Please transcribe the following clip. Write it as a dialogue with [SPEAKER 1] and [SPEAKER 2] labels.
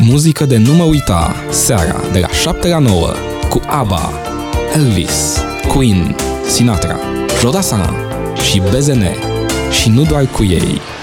[SPEAKER 1] Muzică de nu mă uita, seara de la 7 la 9 cu ABBA, Elvis, Queen, Sinatra, Jodassin și BZN și nu doar cu ei.